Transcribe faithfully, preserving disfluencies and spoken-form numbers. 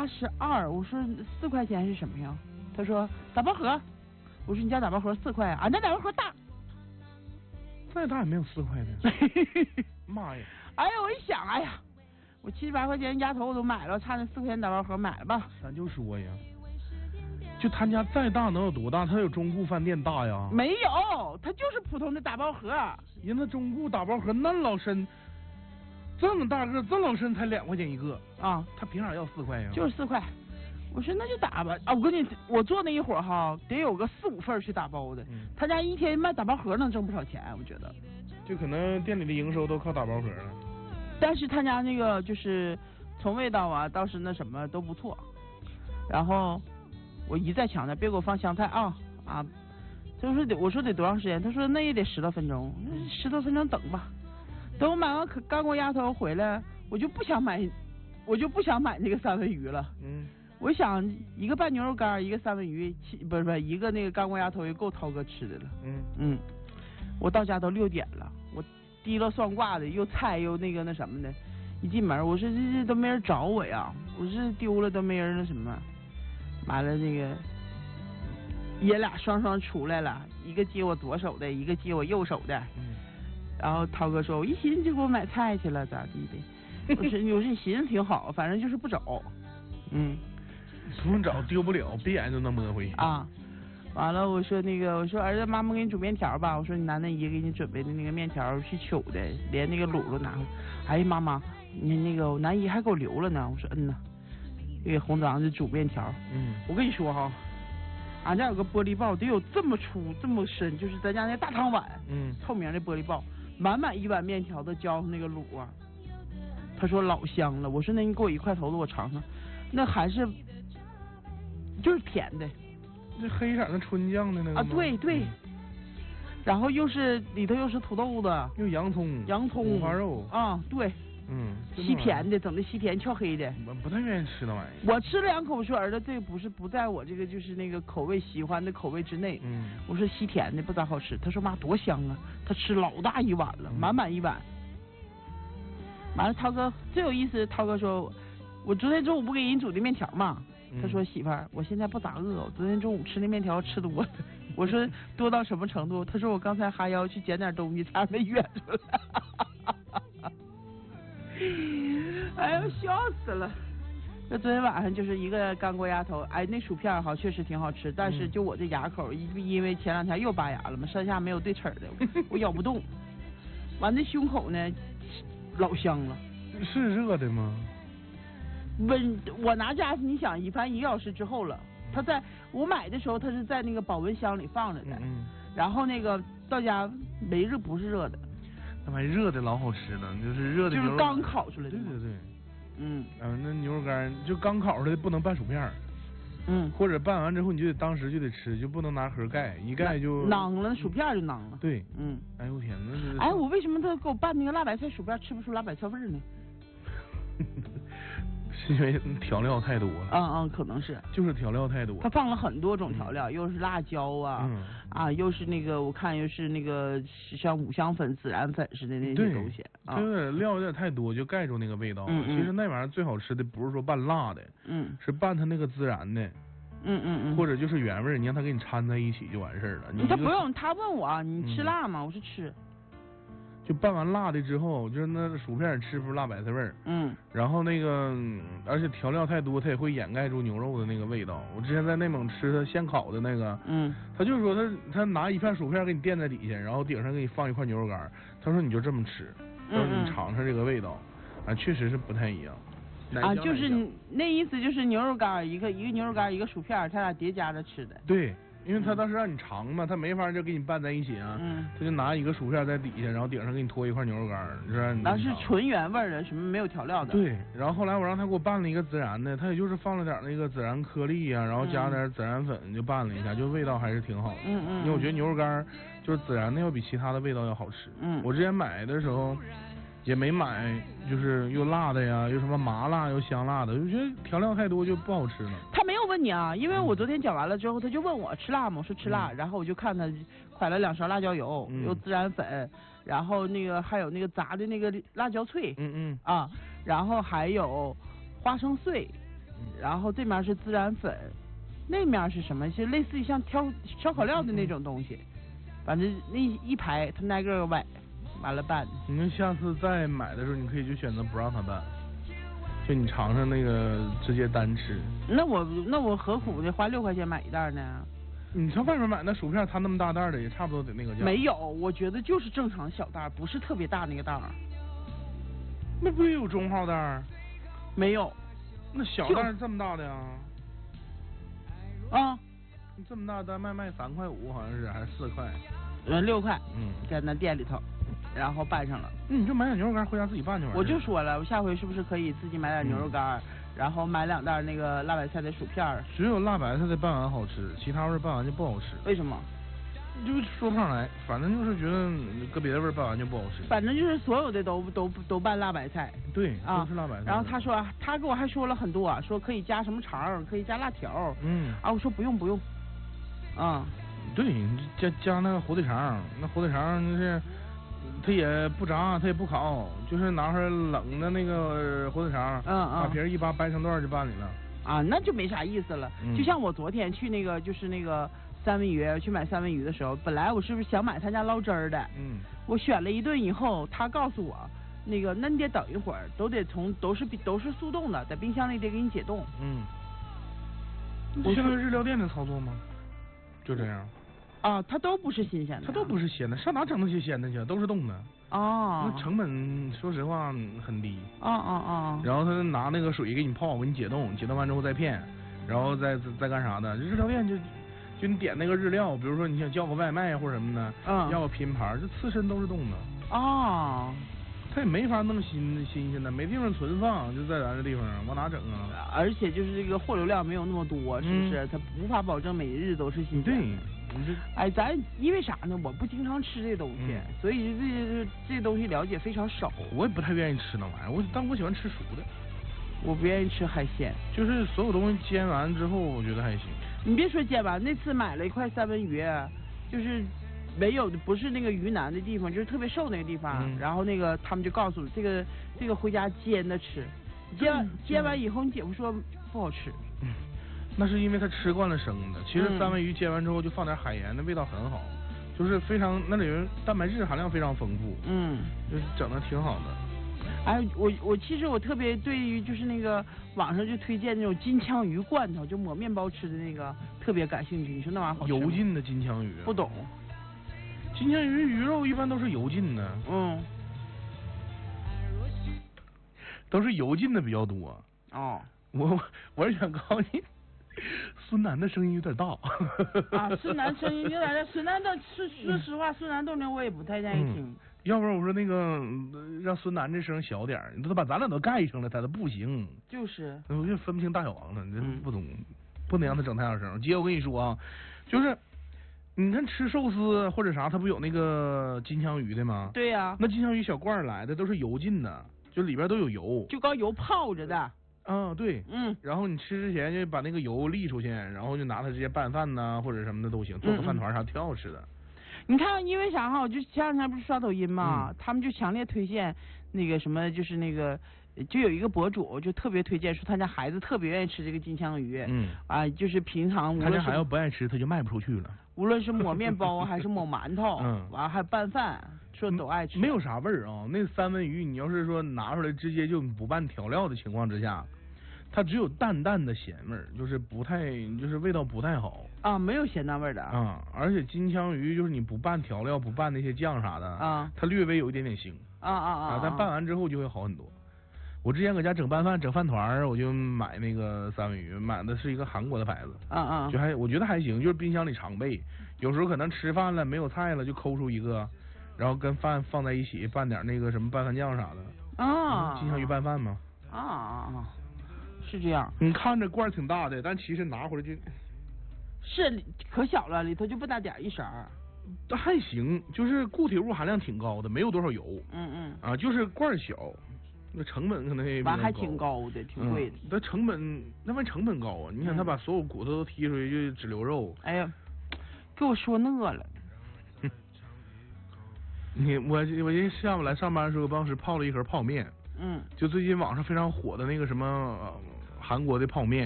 十二，我说四块钱是什么呀？他说打包盒。我说你家打包盒四块啊？俺家打包盒大。 再大也没有四块的。妈呀！ 哎呀，我一想，哎呀，我七十八块钱鸭头我都买了，差那四块钱打包盒买了吧。 咱就说呀，就他家再大能有多大？他有中顾饭店大呀？ 没有，他就是普通的打包盒。 人那中顾打包盒那老深，这么大个，这老深才两块钱一个啊， 他凭啥要四块呀？ 就是四块。我说那就打吧啊！我跟你，我做那一会儿哈，得有个四五份去打包的。嗯、他家一天卖打包盒能挣不少钱，我觉得。 就可能店里的营收都靠打包盒了。 但是他家那个就是从味道啊，倒是那什么都不错。然后我一再强调别给我放香菜啊啊！他说得，我说得多长时间？他说那也得十多分钟，十多分钟等吧。等我买完可干锅鸭头回来，我就不想买，我就不想买那个三文鱼了。嗯。我想一个拌牛肉干，一个三文鱼，不是不是一个那个干锅鸭头也够涛哥吃的了。嗯嗯，我到家都六点了，我提了算卦的，又菜又那个那什么的，一进门我说这这都没人找我呀，我是丢了都没人那什么，完了那个爷俩双双出来了，一个接我左手的，一个接我右手的。嗯，然后涛哥说，我一寻思就给我买菜去了，咋地的？我说我说你寻思挺好，反正就是不找。嗯。 不用找，丢不了，闭眼就能摸回啊。完了，我说那个，我说儿子，妈妈给你煮面条吧。我说你楠楠姨给你准备的那个面条是糗的，连那个卤都拿回来。哎呀，妈妈，你那个我南姨还给我留了呢。我说嗯呐，给红枣子煮面条。嗯，我跟你说哈，俺家有个玻璃刨，得有这么粗这么深，就是咱家那大汤碗，嗯，透明的玻璃刨，满满一碗面条都浇上那个卤啊。他说老香了。我说那你给我一块头子我尝尝，那还是。就是甜的， 那黑色的春酱的那个啊，对对，嗯、然后又是里头又是土豆子， 又洋葱， 洋葱五花肉啊，对， 嗯， 稀甜的，整的稀甜俏黑的， 我不太愿意吃那玩意儿。我吃了两口，我说儿子，这个不是不在我这个就是那个口味喜欢的口味之内。嗯，我说稀甜的不咋好吃。他说妈多香啊，他吃老大一碗了，满满一碗。完了，涛哥最有意思，涛哥说，我昨天中午不给人煮的面条嘛。他说媳妇儿，我现在不咋饿，我昨天中午吃那面条吃多了。我说多到什么程度？他说我刚才哈腰去捡点东西，差点没哕出来。哎呦，笑死了！那昨天晚上就是一个干锅鸭头，哎，那薯片哈确实挺好吃，但是就我这牙口，因因为前两天又拔牙了嘛，剩下没有对齿的，我咬不动。完那胸口呢，老香了。 是热的吗？ 温，我拿家你想，一反一个小时之后了，他在我买的时候，他是在那个保温箱里放着的，嗯，然后那个到家没热，不是热的， 那玩意热的老好吃了，就是热的牛肉， 就是刚烤出来的， 对对对， 嗯， 嗯，那牛肉干就刚烤出来的不能拌薯片， 嗯， 或者拌完之后你就得当时就得吃，就不能拿盒盖，一盖就囊了，薯片就囊了， 对， 嗯， 哎呦天哪， 哎，我为什么他给我拌那个辣白菜薯片吃不出辣白菜味儿呢？ 是因为调料太多了， 嗯嗯，可能是， 就是调料太多。 他放了很多种调料，嗯、又是辣椒啊，嗯、啊，又是那个我看又是那个像五香粉、孜然粉似的那些东西， 啊、就是料有点太多，就盖住那个味道。嗯嗯其实那玩意儿最好吃的不是说拌辣的，嗯，是拌它那个孜然的。 嗯嗯嗯， 或者就是原味，你让他给你掺在一起就完事儿了。你他不用，他问我你吃辣吗？嗯、我说吃。 就拌完辣的之后，就是那薯片吃不出辣白菜味儿。嗯。然后那个，而且调料太多，它也会掩盖住牛肉的那个味道。我之前在内蒙吃他现烤的那个，嗯，他就是说他他拿一片薯片给你垫在底下，然后顶上给你放一块牛肉干，他说你就这么吃，他说你尝尝这个味道，啊，确实是不太一样。 啊，就是那意思就是牛肉干一个一个牛肉干一个薯片，他俩叠加着吃的。 对。因为他当时让你尝嘛，他没法就给你拌在一起啊，嗯、他就拿一个薯片在底下，然后顶上给你拖一块牛肉干，你说你。 那是纯原味的，什么没有调料的。 对，然后后来我让他给我拌了一个孜然的，他也就是放了点那个孜然颗粒啊，然后加点孜然粉就拌了一下，就味道还是挺好的。嗯嗯。因为我觉得牛肉干就是孜然的要比其他的味道要好吃。嗯。我之前买的时候也没买，就是又辣的呀，又什么麻辣又香辣的，我觉得调料太多就不好吃了。 他没有问你啊，因为我昨天讲完了之后，他就问我吃辣吗？我说吃辣，嗯、然后我就看他蒯了两勺辣椒油，嗯、有孜然粉，然后那个还有那个炸的那个辣椒脆，嗯嗯啊，然后还有花生碎， 然后对面是孜然粉，那面是什么？是类似于像挑烧烤料的那种东西，反正那一排他挨个崴，完了拌。 你下次再买的时候，你可以就选择不让他拌，就你尝尝那个直接单吃。 那我那我何苦的花六块钱买一袋呢？ 你上外面买那薯片，它那么大袋的也差不多得那个价。 没有，我觉得就是正常小袋，不是特别大那个袋。 那不也有中号袋？ 没有。 那小袋这么大的呀？ 啊， 这么大袋卖卖三块五，好像是还是四块？ 嗯，六块。 嗯， 在那店里头，然后拌上了。 嗯，你就买点牛肉干回家自己拌就完了。 我就说了，我下回是不是可以自己买点牛肉干，嗯、然后买两袋那个辣白菜的薯片？ 只有辣白菜的拌完好吃，其他味拌完就不好吃。 为什么？ 就说不上来，反正就是觉得搁别的味拌完就不好吃。 反正就是所有的都都都拌辣白菜。 对， 啊， 都是辣白菜。 然后他说，他给我还说了很多，说可以加什么肠，可以加辣条。 嗯。 啊，我说不用不用。啊。 对，加加那个火腿肠，那火腿肠就是，它也不炸，它也不烤，就是拿出来冷的那个火腿肠， 嗯嗯， 把皮儿一扒，掰成段就拌里了。 啊，那就没啥意思了。 嗯、 就像我昨天去那个，就是那个。三文鱼去买三文鱼的时候，本来我是不是想买他家捞汁儿的？ 嗯。我选了一顿以后，他告诉我，那个那你得等一会儿，都得从都是都是速冻的，在冰箱里得给你解冻。 嗯。我现在日料店的操作吗？就这样。 啊，它都不是新鲜的。 它都不是鲜的，上哪整那些鲜的去？都是冻的。 哦。 那成本说实话很低。 啊啊啊！ 然后他拿那个水给你泡，给你解冻，解冻完之后再片，然后再再干啥的？日料店就。就你点那个日料，比如说你想叫个外卖或者什么的， 嗯， 要个拼盘，这刺身都是冻的。 哦， 它也没法弄新新鲜的，没地方存放，就在咱这地方，往哪整啊？ 而且就是这个货流量没有那么多，是不是？ 嗯、 它无法保证每日都是新鲜的。 对，你这哎，咱因为啥呢？我不经常吃这东西，嗯、所以这这东西了解非常少。 我也不太愿意吃那玩意儿，我但我喜欢吃熟的。 我不愿意吃海鲜， 就是所有东西煎完之后，我觉得还行。 你别说煎完，那次买了一块三文鱼，就是没有的，不是那个鱼腩的地方，就是特别瘦那个地方。 嗯、 然后那个他们就告诉我，这个这个回家煎的吃，煎完、嗯、煎完以后，你姐夫说不好吃。 嗯，那是因为他吃惯了生的。其实三文鱼煎完之后就放点海盐，那味道很好，就是非常那里面蛋白质含量非常丰富。 嗯， 就是整的挺好的。 哎，我我其实我特别对于就是那个网上就推荐那种金枪鱼罐头，就抹面包吃的那个特别感兴趣。你说那玩意儿好吃吗？ 油浸的金枪鱼。 不懂。 金枪鱼鱼肉一般都是油浸的。 嗯。 都是油浸的比较多。 哦。 我我是想告诉你，孙楠的声音有点大。 啊，孙楠声音有点大。孙楠的说说实话，孙楠动静我也不太愿意听。嗯， 要不然我说那个让孙楠这声小点，你都把咱俩都盖上了，他都不行。 就是。 我就分不清大小王了，你这不懂，嗯、不能让他整太大声。姐，我跟你说啊，就是你看吃寿司或者啥，他不有那个金枪鱼的吗？ 对呀、啊。 那金枪鱼小罐来的都是油浸的，就里边都有油， 就高油泡着的。 啊，对， 嗯。 然后你吃之前就把那个油沥出去，然后就拿它直接拌饭呐，或者什么的都行，做个饭团啥挺好吃的。 你看，因为啥哈？我就前两天不是刷抖音嘛， 嗯、 他们就强烈推荐那个什么，就是那个，就有一个博主就特别推荐说他家孩子特别愿意吃这个金枪鱼， 嗯， 啊，就是平常无论是他家还要不爱吃，他就卖不出去了。 无论是抹面包还是抹馒头， 嗯， 完还有拌饭，说都爱吃。 没有啥味儿啊，那三文鱼你要是说拿出来直接就不拌调料的情况之下。它只有淡淡的咸味儿，就是不太，就是味道不太好啊，没有咸淡味的啊。而且金枪鱼就是你不拌调料，不拌那些酱啥的啊， 它略微有一点点腥啊啊啊啊，但拌完之后就会好很多。我之前搁家整拌饭、整饭团，我就买那个三文鱼，买的是一个韩国的牌子， 啊啊， 就还我觉得还行，就是冰箱里常备。有时候可能吃饭了没有菜了，就抠出一个，然后跟饭放在一起拌点那个什么拌饭酱啥的啊， 金枪鱼拌饭嘛啊啊啊。是这样， 你看着罐挺大的，但其实拿回来就， 是可小了，里头就不大点一勺。 还行，就是固体物含量挺高的，没有多少油。 嗯嗯。 啊，就是罐小，那成本可能也完还挺高的，挺贵的。 那、嗯、成本那玩意成本高啊！你想他把所有骨头都剔出去，就只留肉。 哎呀，给我说饿了。 你我我今天下午来上班的时候，当时泡了一盒泡面。 嗯。 就最近网上非常火的那个什么。呃韩国的泡面，